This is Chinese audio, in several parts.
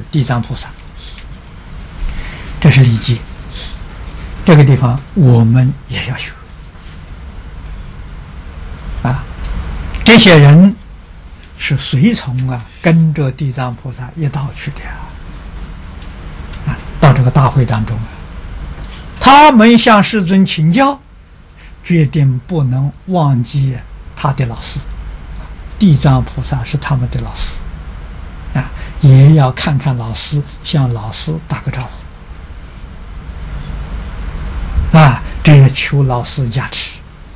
地藏菩萨。这是礼节，这个地方我们也要学啊。这些人是随从啊，跟着地藏菩萨一道去的啊，到这个大会当中啊，他们向世尊请教，决定不能忘记他的老师，地藏菩萨是他们的老师啊，也要看看老师，向老师打个招呼。啊，这也求老师加持。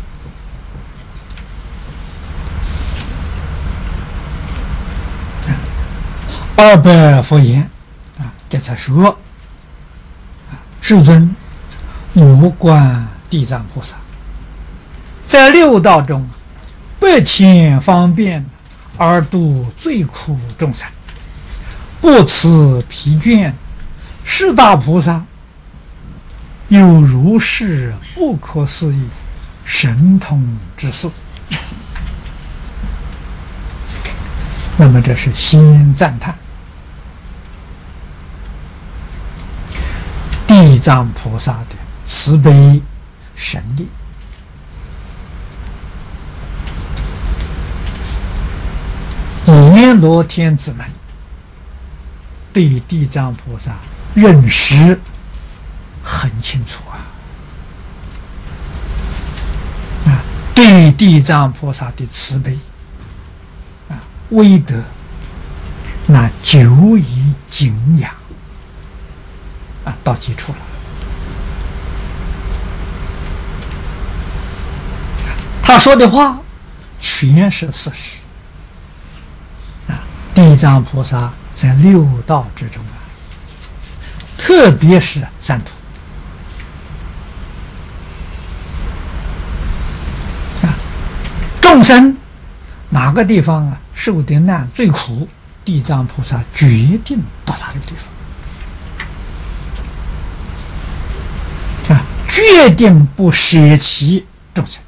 二百佛言啊，这才说啊，世尊，我观地藏菩萨在六道中百千方便而度最苦众生，不辞疲倦，是大菩萨有如是不可思议神通之事。那么这是先赞叹地藏菩萨的慈悲神力。阎罗天子们对地藏菩萨认识很清楚啊，对地藏菩萨的慈悲啊、威德，那久已敬仰啊，到基础了。他说的话全是事实啊！地藏菩萨在六道之中啊，特别是三途啊，众生哪个地方啊受的难最苦，地藏菩萨决定到那个地方啊，决定不舍弃众生。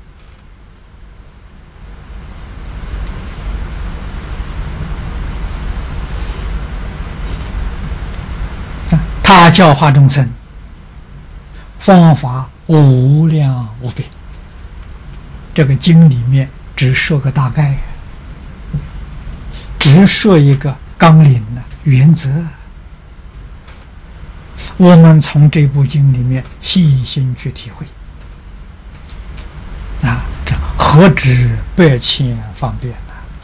他教化众生方法无量无边，这个经里面只说个大概，只说一个纲领的原则。我们从这部经里面细心去体会啊，这何止百千方便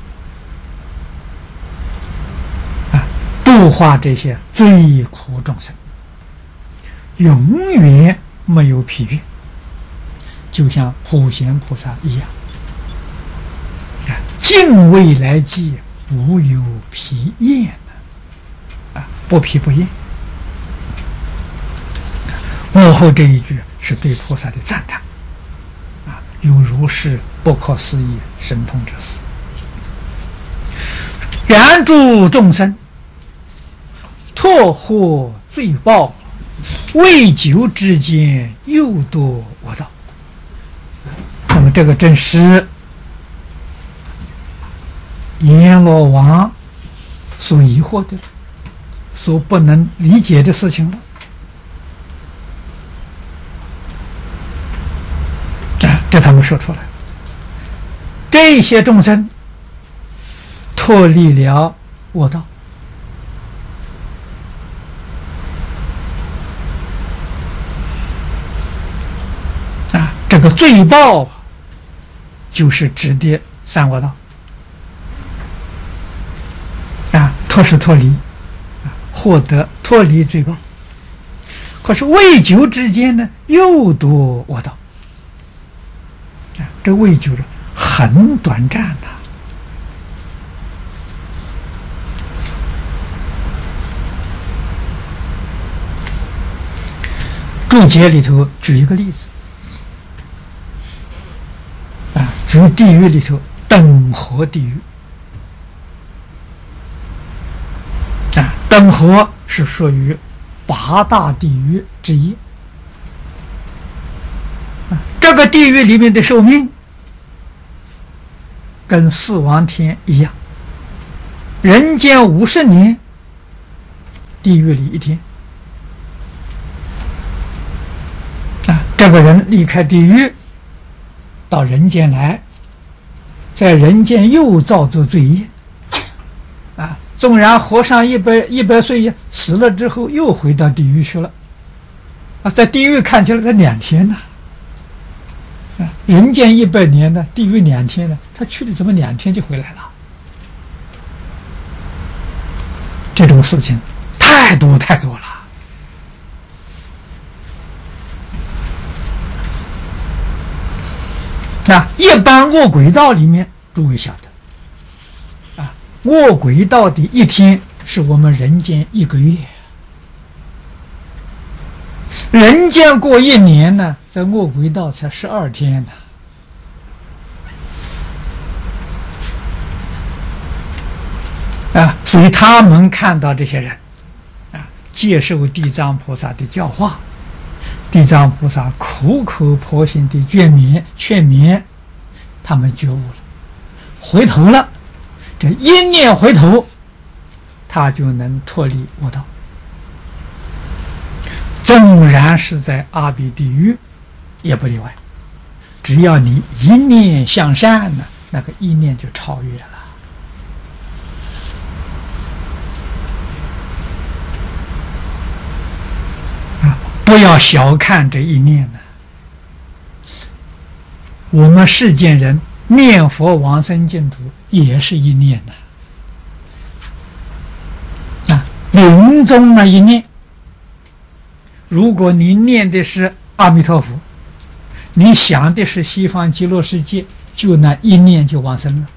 啊！度化这些最苦众生，永远没有疲倦，就像普贤菩萨一样啊，尽未来际，无有疲厌啊，不疲不厌。幕后这一句是对菩萨的赞叹啊，有如是不可思议神通之事。然诸众生拓获罪报，未久之间又堕我道。那么这个正是阎罗王所疑惑的，所不能理解的事情了。这他们说出来，这些众生脱离了我道，啊，这个罪报就是指的三恶道啊，脱是脱离，获得脱离罪报。可是未久之间呢，又堕我道。这未久很短暂的。注解里头举一个例子啊，举地狱里头等活地狱啊，等活是属于八大地狱之一啊，这个地狱里面的寿命跟四王天一样，人间50年地狱里一天。这个人离开地狱到人间来，在人间又造作罪业纵然活上100岁，死了之后又回到地狱去了在地狱看起来才2天呢人间100年呢，地狱2天呢，他去了怎么2天就回来了？这种事情太多太多了一般卧轨道里面，诸位晓得卧轨道的一天是我们人间1个月，人间过1年呢，在卧轨道才12天呢所以他们看到这些人接受地藏菩萨的教化，地藏菩萨苦口婆心的劝勉他们觉悟了，回头了，这一念回头，他就能脱离恶道。纵然是在阿鼻地狱也不例外，只要你一念向善呢，那个一念就超越了不要小看这一念呢。我们世间人念佛往生净土也是一念临终那一念，如果你念的是阿弥陀佛，你想的是西方极乐世界，就那一念就往生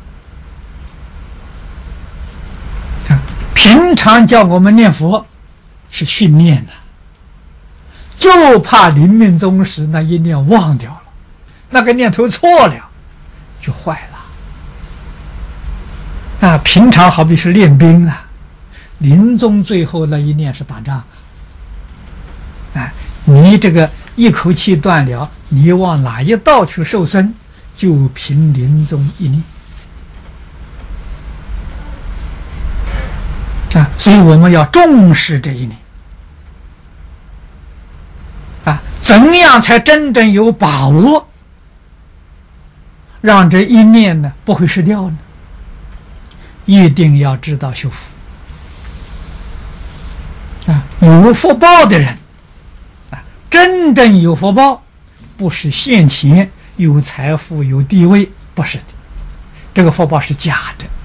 了平常叫我们念佛是训练的，就怕临命终时那一念忘掉了，那个念头错了就坏了平常好比是练兵临终最后那一念是打仗你这个一口气断了，你往哪一道去受生，就凭临终一念所以我们要重视这一念怎样才真正有把握让这一念呢不会失掉呢？一定要知道修福有福报的人真正有福报，不是现前有财富有地位，不是的，这个福报是假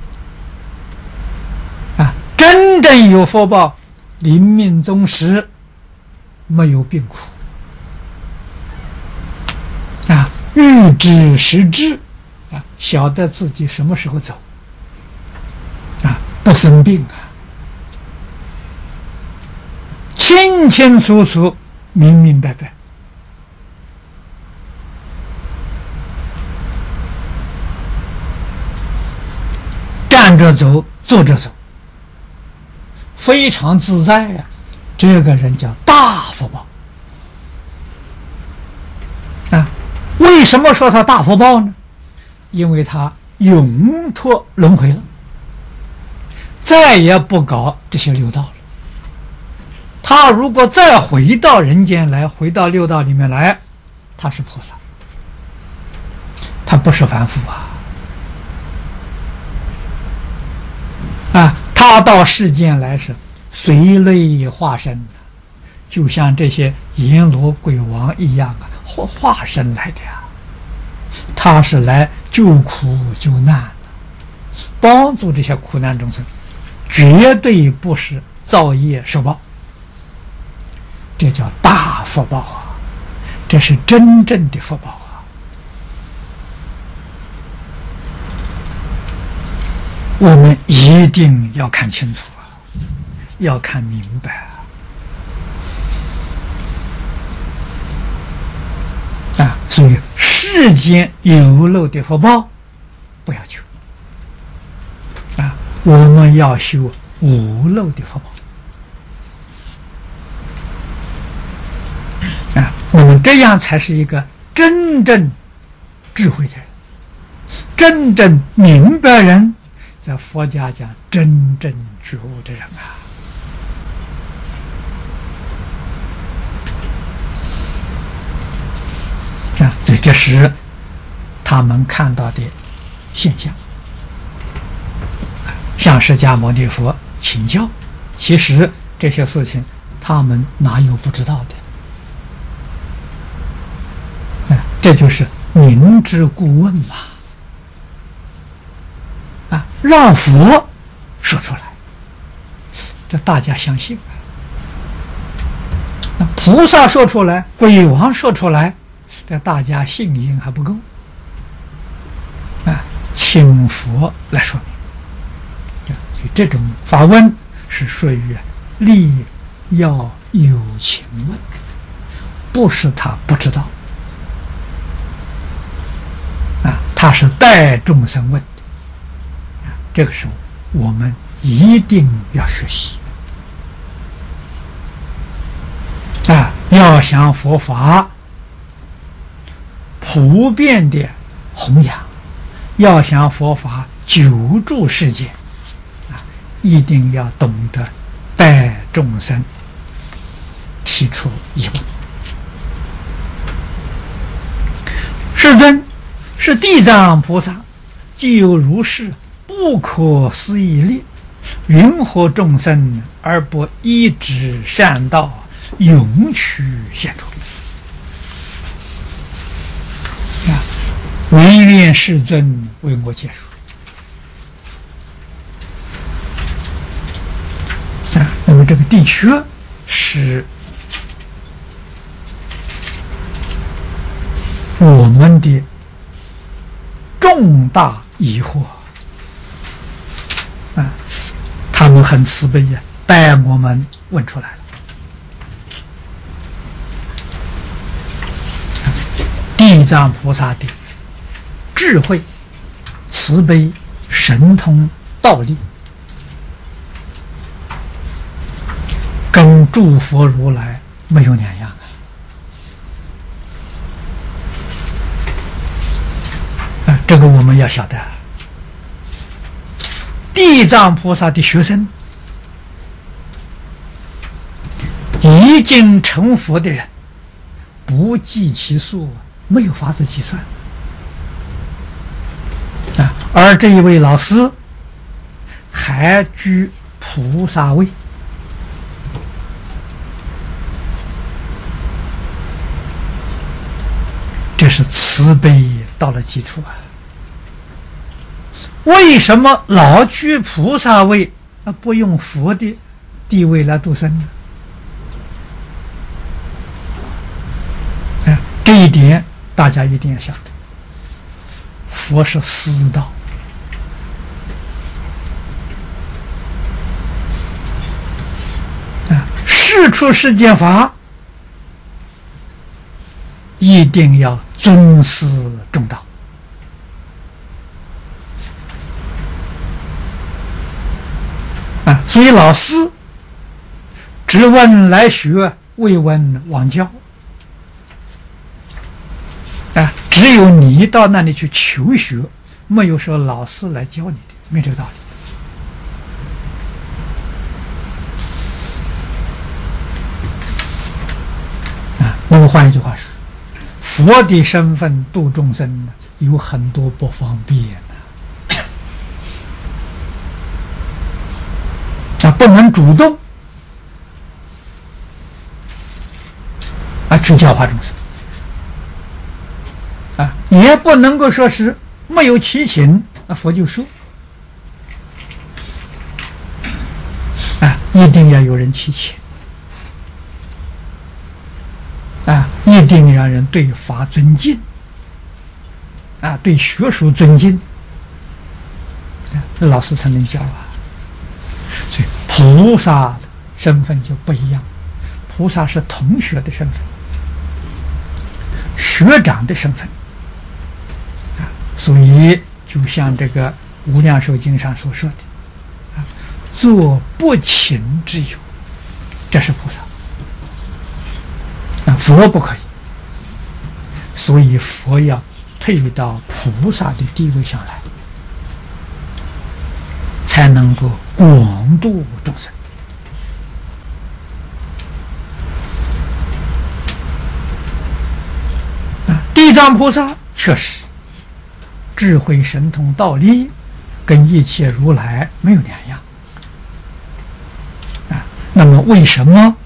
的真正有福报，临命终时没有病苦预知时至晓得自己什么时候走不生病清清楚楚明明白白站着走坐着走非常自在这个人叫大福报为什么说他大福报呢？因为他永脱轮回了，再也不搞这些六道了。他如果再回到人间来，回到六道里面来，他是菩萨，他不是凡夫他到世间来是随类化身，就像这些阎罗鬼王一样化身来的他是来救苦救难的，帮助这些苦难众生，绝对不是造业受报，这叫大福报这是真正的福报我们一定要看清楚要看明白所以世间有漏的福报不要求我们要修无漏的福报那么这样才是一个真正智慧的人，真正明白人，在佛家讲真正觉悟的人所以这是他们看到的现象。向释迦牟尼佛请教，其实这些事情他们哪有不知道的？这就是明知故问嘛。让佛说出来，这大家相信啊。菩萨说出来，鬼王说出来，这大家信心还不够啊。请佛来说明，所以这种发问是属于力要有情问，不是他不知道啊，他是代众生问。这个时候，我们一定要学习啊！要想佛法普遍的弘扬，要想佛法久住世界啊，一定要懂得代众生提出疑问。世尊，是地藏菩萨既有如是不可思议力，云何众生而不依止善道，永取现出？唯愿世尊为我解说。那么这个的确是我们的重大疑惑。他们很慈悲呀，带我们问出来了。地藏菩萨的智慧、慈悲、神通、道力，跟诸佛如来没有两样啊！这个我们要晓得。地藏菩萨的学生，已经成佛的人，不计其数，没有法子计算啊。而这一位老师还居菩萨位，这是慈悲到了基础啊。为什么老居菩萨位不用佛的地位来度生呢？这一点大家一定要晓得，佛是私道世出世间法一定要尊师重道所以老师只问来学，未问往教只有你到那里去求学，没有说老师来教你的，没这个道理那么换一句话说，佛的身份度众生有很多不方便不能主动去教化众生也不能够说是没有祈请佛就说一定要有人祈请一定让人对法尊敬对学术尊敬老师才能教所以菩萨的身份就不一样，菩萨是同学的身份，学长的身份所以就像这个《无量寿经》上所说的做不请之友，这是菩萨佛不可以，所以佛要退到菩萨的地位上来，才能够广度众生地藏菩萨确实智慧神通道力跟一切如来没有两样啊。那么为什么